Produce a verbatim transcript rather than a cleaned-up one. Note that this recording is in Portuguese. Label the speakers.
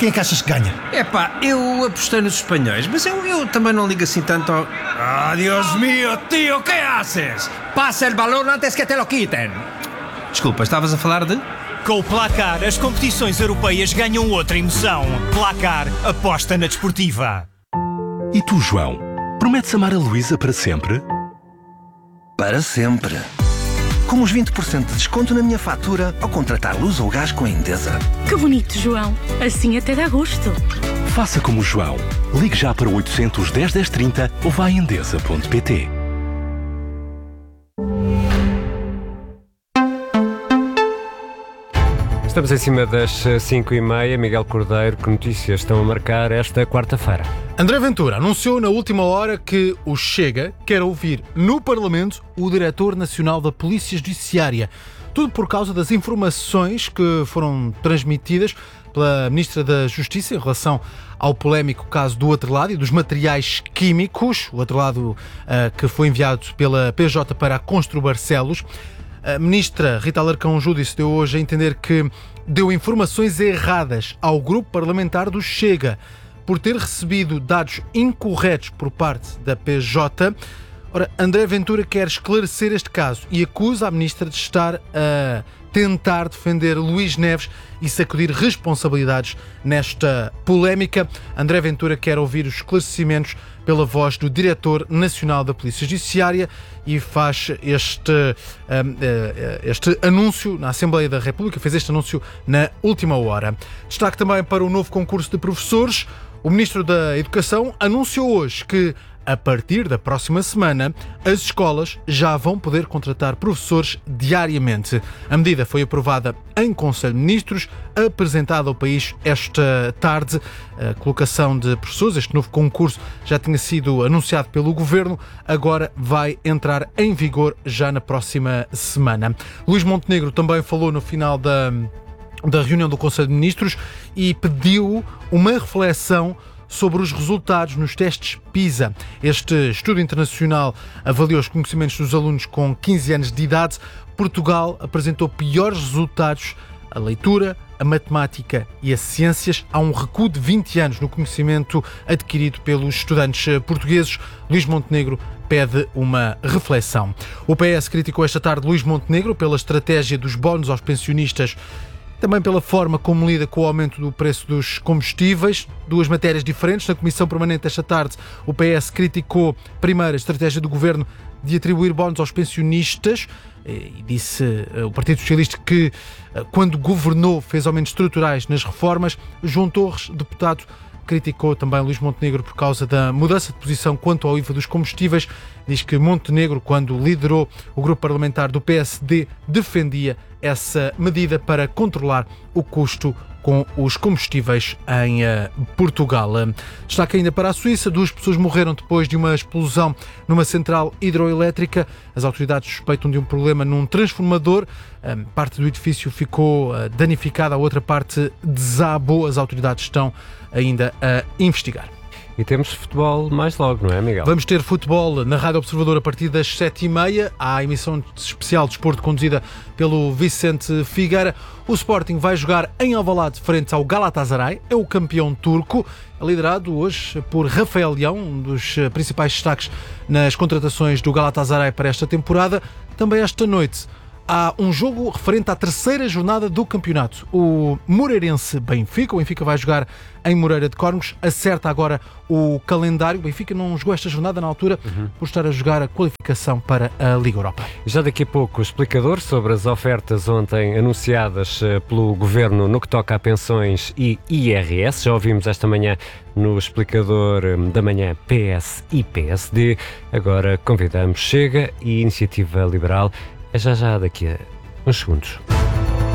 Speaker 1: Quem é que achas que ganha?
Speaker 2: Epá, eu apostei nos espanhóis, mas eu, eu também não ligo assim tanto ao...
Speaker 3: Ah, Dios mío, tío, ¿qué haces?
Speaker 4: Passa el balón antes que te lo quiten.
Speaker 2: Desculpa, estavas a falar de...
Speaker 5: Com o Placar, as competições europeias ganham outra emoção. Placar, aposta na desportiva.
Speaker 6: E tu, João? Prometes amar a Luísa para sempre?
Speaker 7: Para sempre. Com os vinte por cento de desconto na minha fatura ao contratar luz ou gás com a Endesa.
Speaker 8: Que bonito, João. Assim até dá gosto.
Speaker 6: Faça como o João. Ligue já para o oitocentos, dez, dez, trinta ou vá a endesa ponto pt.
Speaker 9: Estamos em cima das cinco e meia. Miguel Cordeiro, que notícias estão a marcar esta quarta-feira?
Speaker 10: André Ventura anunciou na última hora que o Chega quer ouvir no Parlamento o Diretor Nacional da Polícia Judiciária. Tudo por causa das informações que foram transmitidas pela Ministra da Justiça em relação ao polémico caso do Atrelado e dos materiais químicos. O Atrelado uh, que foi enviado pela P J para a Constru Barcelos. A ministra Rita Alarcão Júdice deu hoje a entender que deu informações erradas ao grupo parlamentar do Chega por ter recebido dados incorretos por parte da P J. Ora, André Ventura quer esclarecer este caso e acusa a ministra de estar a tentar defender Luís Neves e sacudir responsabilidades nesta polémica. André Ventura quer ouvir os esclarecimentos pela voz do Diretor Nacional da Polícia Judiciária e faz este, este anúncio na Assembleia da República, fez este anúncio na última hora. Destaque também para o novo concurso de professores. O Ministro da Educação anunciou hoje que, a partir da próxima semana, as escolas já vão poder contratar professores diariamente. A medida foi aprovada em Conselho de Ministros, apresentada ao país esta tarde. A colocação de professores, este novo concurso, já tinha sido anunciado pelo Governo, agora vai entrar em vigor já na próxima semana. Luís Montenegro também falou no final da, da reunião do Conselho de Ministros e pediu uma reflexão sobre os resultados nos testes PISA. Este estudo internacional avaliou os conhecimentos dos alunos com quinze anos de idade. Portugal apresentou piores resultados a leitura, a matemática e as ciências. Há um recuo de vinte anos no conhecimento adquirido pelos estudantes portugueses. Luís Montenegro pede uma reflexão. O P S criticou esta tarde Luís Montenegro pela estratégia dos bónus aos pensionistas, também pela forma como lida com o aumento do preço dos combustíveis. Duas matérias diferentes. Na Comissão Permanente esta tarde, o P S criticou primeiro a estratégia do Governo de atribuir bónus aos pensionistas e disse o Partido Socialista que, quando governou, fez aumentos estruturais nas reformas. João Torres, deputado, criticou também Luís Montenegro por causa da mudança de posição quanto ao I V A dos combustíveis. Diz que Montenegro, quando liderou o grupo parlamentar do P S D, defendia essa medida para controlar o custo com os combustíveis em uh, Portugal. Destaque ainda para a Suíça. Duas pessoas morreram depois de uma explosão numa central hidroelétrica. As autoridades suspeitam de um problema num transformador. Um, parte do edifício ficou uh, danificada, a outra parte desabou. As autoridades estão ainda a investigar.
Speaker 9: E temos futebol mais logo, não é, Miguel?
Speaker 10: Vamos ter futebol na Rádio Observador a partir das sete e meia. Há a emissão especial de desporto conduzida pelo Vicente Figueira. O Sporting vai jogar em Alvalade frente ao Galatasaray. É o campeão turco, liderado hoje por Rafael Leão, um dos principais destaques nas contratações do Galatasaray para esta temporada. Também esta noite há um jogo referente à terceira jornada do campeonato. O Moreirense Benfica. O Benfica vai jogar em Moreira de Córregos. Acerta agora o calendário. O Benfica não jogou esta jornada na altura uhum. por estar a jogar a qualificação para a Liga Europa.
Speaker 9: Já daqui a pouco o explicador sobre as ofertas ontem anunciadas pelo Governo no que toca a pensões e I R S. Já ouvimos esta manhã no explicador da manhã P S e P S D. Agora convidamos Chega e Iniciativa Liberal. É já já daqui a uns segundos.